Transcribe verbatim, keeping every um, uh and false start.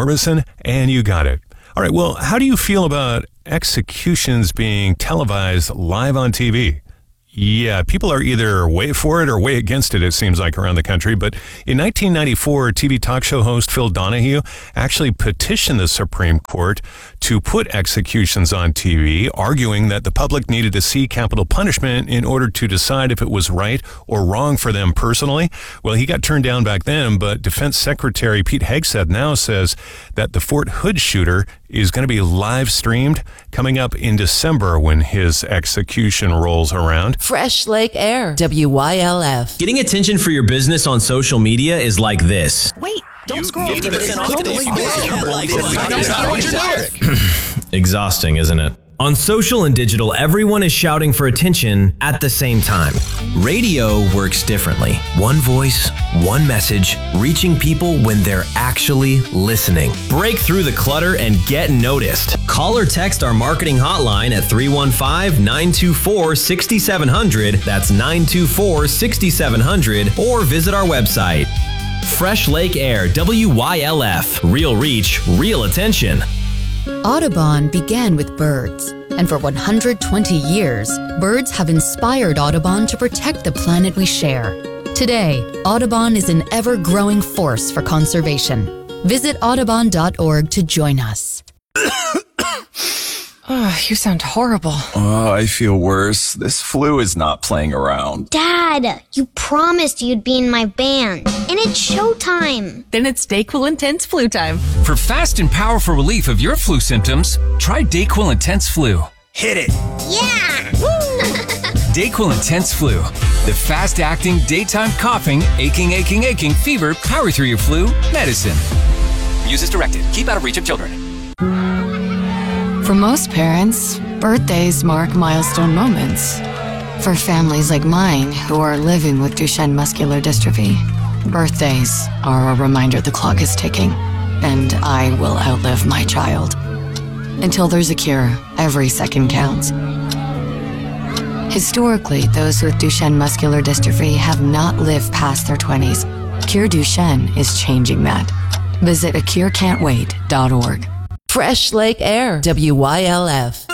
Orbison, and you got it. All right, well, how do you feel about executions being televised live on T V? Yeah, people are either way for it or way against it, it seems like, around the country. But in nineteen ninety-four, T V talk show host Phil Donahue actually petitioned the Supreme Court to put executions on T V, arguing that the public needed to see capital punishment in order to decide if it was right or wrong for them personally. Well, he got turned down back then, but Defense Secretary Pete Hegseth now says that the Fort Hood shooter is going to be live streamed coming up in December when his execution rolls around. Fresh Lake Air, W Y L F. Getting attention for your business on social media is like this. Wait, don't scroll. Exhausting, isn't it? On social and digital, everyone is shouting for attention at the same time. Radio works differently. One voice, one message, reaching people when they're actually listening. Break through the clutter and get noticed. Call or text our marketing hotline at three one five, nine two four, six seven zero zero. That's nine two four, six seven zero zero. Or visit our website. Fresh Lake Air, W Y L F. Real reach, real attention. Audubon began with birds, and for one hundred twenty years, birds have inspired Audubon to protect the planet we share. Today, Audubon is an ever-growing force for conservation. Visit audubon dot org to join us. Oh, you sound horrible. Oh, I feel worse. This flu is not playing around. Dad, you promised you'd be in my band, and it's showtime. Then it's DayQuil Intense Flu time. For fast and powerful relief of your flu symptoms, try DayQuil Intense Flu. Hit it. Yeah! DayQuil Intense Flu. The fast-acting, daytime coughing, aching, aching, aching, fever, power through your flu medicine. Use as directed. Keep out of reach of children. For most parents, birthdays mark milestone moments. For families like mine who are living with Duchenne muscular dystrophy, birthdays are a reminder the clock is ticking, and I will outlive my child. Until there's a cure, every second counts. Historically, those with Duchenne muscular dystrophy have not lived past their twenties. Cure Duchenne is changing that. Visit a cure can't wait dot org. Fresh Lake Air, W Y L F.